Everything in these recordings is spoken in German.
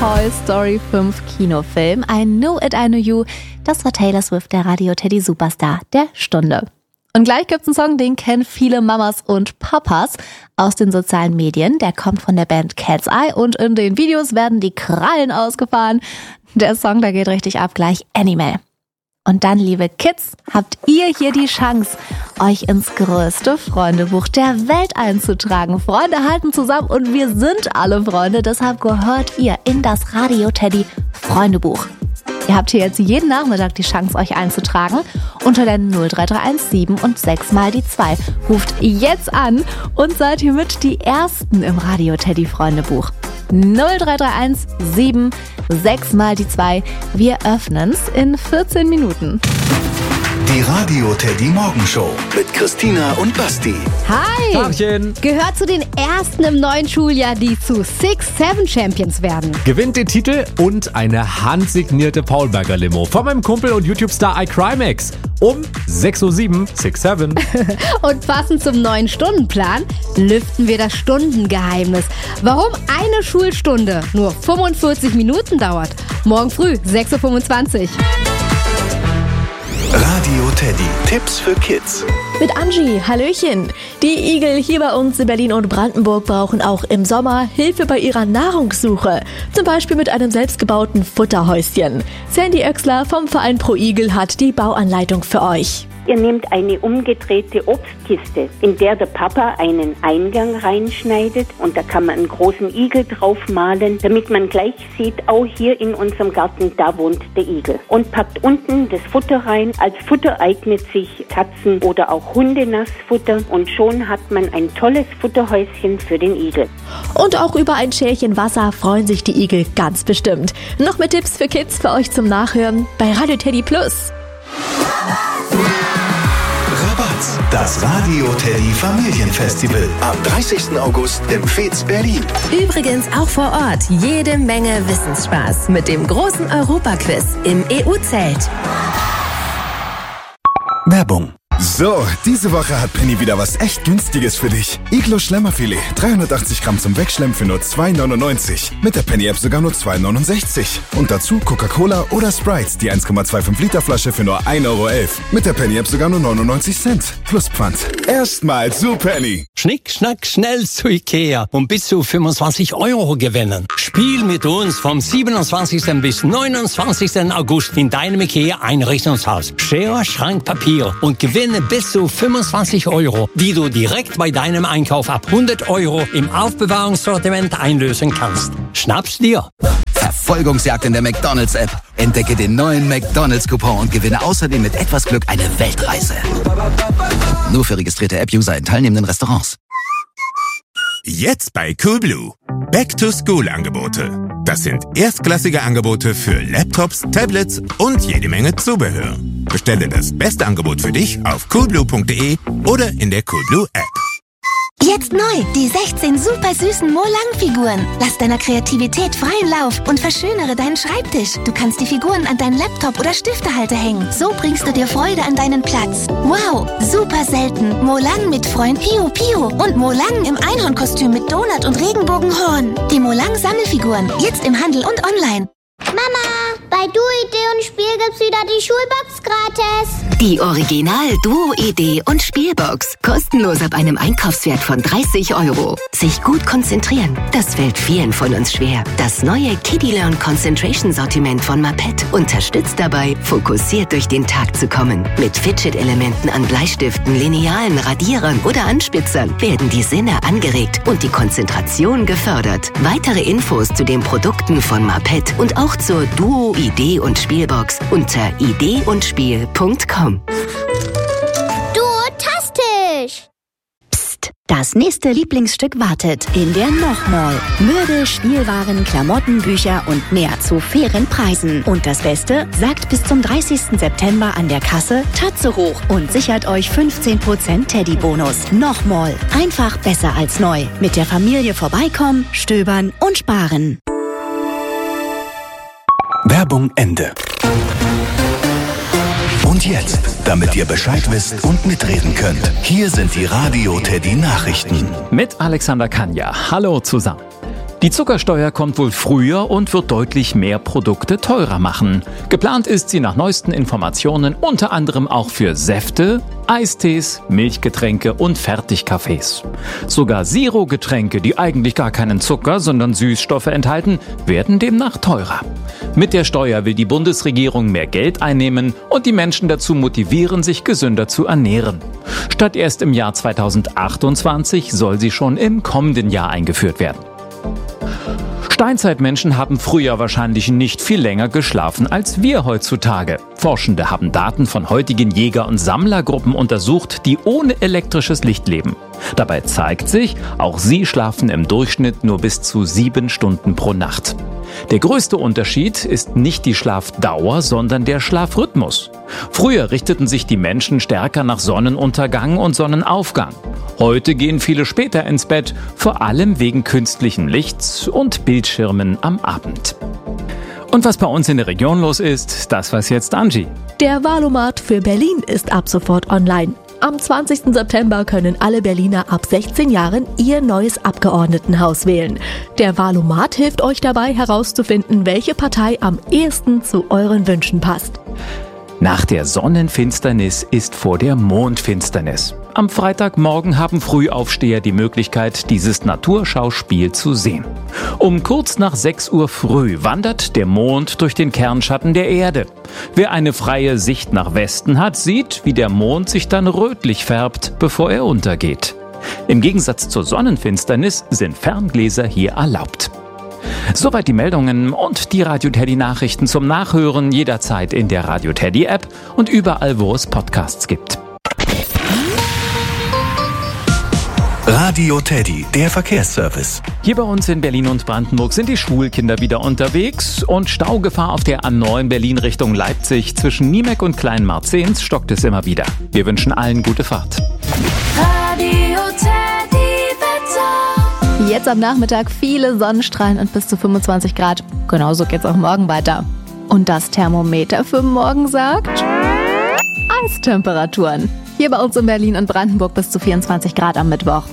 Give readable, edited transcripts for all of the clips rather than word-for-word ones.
Toy Story 5 Kinofilm. I Know It, I Know You. Das war Taylor Swift, der Radio-Teddy-Superstar der Stunde. Und gleich gibt's einen Song, den kennen viele Mamas und Papas aus den sozialen Medien. Der kommt von der Band Cat's Eye und in den Videos werden die Krallen ausgefahren. Der Song, der geht richtig ab, gleich Animal. Und dann, liebe Kids, habt ihr hier die Chance, euch ins größte Freundebuch der Welt einzutragen. Freunde halten zusammen und wir sind alle Freunde. Deshalb gehört ihr in das Radio-Teddy-Freundebuch. Ihr habt hier jetzt jeden Nachmittag die Chance, euch einzutragen unter der 03317 und 6 mal die 2. Ruft jetzt an und seid hiermit die Ersten im Radio-Teddy-Freundebuch. 03317 6 mal die 2. Wir öffnen's in 14 Minuten. Die Radio-Teddy-Morgenshow mit Christina und Basti. Hi! Tagchen. Gehört zu den Ersten im neuen Schuljahr, die zu 6-7 Champions werden. Gewinnt den Titel und eine handsignierte Paulberger Limo von meinem Kumpel und YouTube-Star iCrimex. Um 6:07 Uhr, 6-7. Und passend zum neuen Stundenplan lüften wir das Stundengeheimnis. Warum eine Schulstunde nur 45 Minuten dauert. Morgen früh, 6:25 Uhr. Radio Teddy. Tipps für Kids. Mit Angie, Hallöchen. Die Igel hier bei uns in Berlin und Brandenburg brauchen auch im Sommer Hilfe bei ihrer Nahrungssuche. Zum Beispiel mit einem selbstgebauten Futterhäuschen. Sandy Oechsler vom Verein Pro Igel hat die Bauanleitung für euch. Ihr nehmt eine umgedrehte Obstkiste, in der der Papa einen Eingang reinschneidet und da kann man einen großen Igel drauf malen, damit man gleich sieht, auch hier in unserem Garten, da wohnt der Igel. Und packt unten das Futter rein. Als Futter eignet sich Katzen- oder auch Hundenassfutter und schon hat man ein tolles Futterhäuschen für den Igel. Und auch über ein Schälchen Wasser freuen sich die Igel ganz bestimmt. Noch mehr Tipps für Kids für euch zum Nachhören bei Radio Teddy Plus. Rabatz. Das Radio Teddy Familienfestival am 30. August im Fez Berlin. Übrigens auch vor Ort jede Menge Wissensspaß mit dem großen Europaquiz im EU-Zelt. Werbung. So, diese Woche hat Penny wieder was echt Günstiges für dich. Iglo Schlemmerfilet, 380 Gramm zum Wegschlemmen für nur 2,99. Mit der Penny-App sogar nur 2,69. Und dazu Coca-Cola oder Sprite, die 1,25 Liter Flasche für nur 1,11 Euro. Mit der Penny-App sogar nur 99 Cent. Plus Pfand. Erstmal zu Penny. Schnick, schnack, schnell zu Ikea und bis zu 25 Euro gewinnen. Spiel mit uns vom 27. bis 29. August in deinem Ikea-Einrichtungshaus. Schere, Schrank, Papier und gewinne bis zu 25 Euro, die du direkt bei deinem Einkauf ab 100 Euro im Aufbewahrungssortiment einlösen kannst. Schnapp's dir! Verfolgungsjagd in der McDonald's-App. Entdecke den neuen McDonald's-Coupon und gewinne außerdem mit etwas Glück eine Weltreise. Nur für registrierte App-User in teilnehmenden Restaurants. Jetzt bei Coolblue. Back-to-School-Angebote. Das sind erstklassige Angebote für Laptops, Tablets und jede Menge Zubehör. Bestelle das beste Angebot für dich auf coolblue.de oder in der Coolblue-App. Jetzt neu, die 16 super süßen Molang-Figuren. Lass deiner Kreativität freien Lauf und verschönere deinen Schreibtisch. Du kannst die Figuren an deinen Laptop oder Stiftehalter hängen. So bringst du dir Freude an deinen Platz. Wow, super selten. Molang mit Freund Pio Pio und Molang im Einhornkostüm mit Donut und Regenbogenhorn. Die Molang-Sammelfiguren, jetzt im Handel und online. Mama, bei Duo-Idee und Spiel gibt's wieder die Schulbox gratis. Die Original-Duo-Idee und Spielbox. Kostenlos ab einem Einkaufswert von 30 Euro. Sich gut konzentrieren, das fällt vielen von uns schwer. Das neue Kiddie Learn Concentration Sortiment von Mapet unterstützt dabei, fokussiert durch den Tag zu kommen. Mit Fidget-Elementen an Bleistiften, Linealen, Radierern oder Anspitzern werden die Sinne angeregt und die Konzentration gefördert. Weitere Infos zu den Produkten von Mapet und auch zur Duo-Idee und Spielbox unter ideeundspiel.com. Duotastisch! Psst, das nächste Lieblingsstück wartet in der Noch-Mall. Möbel, Spielwaren, Klamotten, Bücher und mehr zu fairen Preisen. Und das Beste, sagt bis zum 30. September an der Kasse Tatze hoch und sichert euch 15% Teddy-Bonus. Noch-Mall, einfach besser als neu. Mit der Familie vorbeikommen, stöbern und sparen. Werbung Ende. Und jetzt, damit ihr Bescheid wisst und mitreden könnt, hier sind die Radio Teddy Nachrichten. Mit Alexander Kanja. Hallo zusammen. Die Zuckersteuer kommt wohl früher und wird deutlich mehr Produkte teurer machen. Geplant ist sie nach neuesten Informationen unter anderem auch für Säfte, Eistees, Milchgetränke und Fertigkaffees. Sogar Zero-Getränke, die eigentlich gar keinen Zucker, sondern Süßstoffe enthalten, werden demnach teurer. Mit der Steuer will die Bundesregierung mehr Geld einnehmen und die Menschen dazu motivieren, sich gesünder zu ernähren. Statt erst im Jahr 2028 soll sie schon im kommenden Jahr eingeführt werden. Steinzeitmenschen haben früher wahrscheinlich nicht viel länger geschlafen als wir heutzutage. Forschende haben Daten von heutigen Jäger- und Sammlergruppen untersucht, die ohne elektrisches Licht leben. Dabei zeigt sich, auch sie schlafen im Durchschnitt nur bis zu 7 Stunden pro Nacht. Der größte Unterschied ist nicht die Schlafdauer, sondern der Schlafrhythmus. Früher richteten sich die Menschen stärker nach Sonnenuntergang und Sonnenaufgang. Heute gehen viele später ins Bett, vor allem wegen künstlichem Lichts und Bildschirmen am Abend. Und was bei uns in der Region los ist, das weiß jetzt Angie. Der Wahlomat für Berlin ist ab sofort online. Am 20. September können alle Berliner ab 16 Jahren ihr neues Abgeordnetenhaus wählen. Der Wahlomat hilft euch dabei herauszufinden, welche Partei am ehesten zu euren Wünschen passt. Nach der Sonnenfinsternis ist vor der Mondfinsternis. Am Freitagmorgen haben Frühaufsteher die Möglichkeit, dieses Naturschauspiel zu sehen. Um kurz nach 6 Uhr früh wandert der Mond durch den Kernschatten der Erde. Wer eine freie Sicht nach Westen hat, sieht, wie der Mond sich dann rötlich färbt, bevor er untergeht. Im Gegensatz zur Sonnenfinsternis sind Ferngläser hier erlaubt. Soweit die Meldungen und die Radio Teddy Nachrichten zum Nachhören jederzeit in der Radio Teddy App und überall, wo es Podcasts gibt. Radio Teddy, der Verkehrsservice. Hier bei uns in Berlin und Brandenburg sind die Schulkinder wieder unterwegs und Staugefahr auf der A9 Berlin Richtung Leipzig zwischen Niemek und Kleinmarzens stockt es immer wieder. Wir wünschen allen gute Fahrt. Radio Teddy Wetter. Jetzt am Nachmittag viele Sonnenstrahlen und bis zu 25 Grad. Genauso geht's auch morgen weiter. Und das Thermometer für morgen sagt Eistemperaturen. Hier bei uns in Berlin und Brandenburg bis zu 24 Grad am Mittwoch.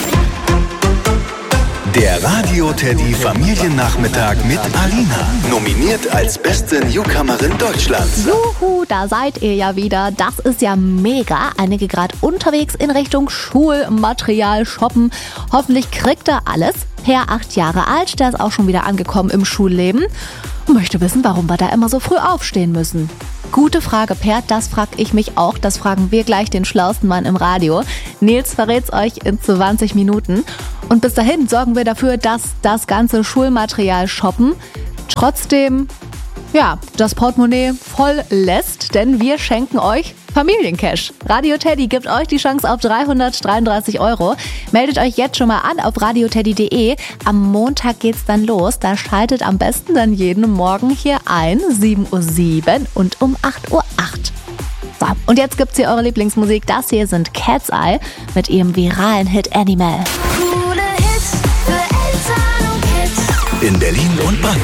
Der Radio Teddy Familiennachmittag mit Alina. Nominiert als beste Newcomerin Deutschlands. Juhu, da seid ihr ja wieder. Das ist ja mega. Einige gerade unterwegs in Richtung Schulmaterial shoppen. Hoffentlich kriegt er alles. Per 8 Jahre alt, der ist auch schon wieder angekommen im Schulleben. Und möchte wissen, warum wir da immer so früh aufstehen müssen. Gute Frage, Per, das frag ich mich auch. Das fragen wir gleich den schlauesten Mann im Radio. Nils verrät's euch in 20 Minuten. Und bis dahin sorgen wir dafür, dass das ganze Schulmaterial shoppen trotzdem, das Portemonnaie voll lässt, denn wir schenken euch Familiencash. Radio Teddy gibt euch die Chance auf 333 €. Meldet euch jetzt schon mal an auf radioteddy.de. Am Montag geht's dann los. Da schaltet am besten dann jeden Morgen hier ein, 7:07 Uhr und um 8:08 Uhr. So, und jetzt gibt's hier eure Lieblingsmusik. Das hier sind Cat's Eye mit ihrem viralen Hit Animal. In Berlin und Brandenburg.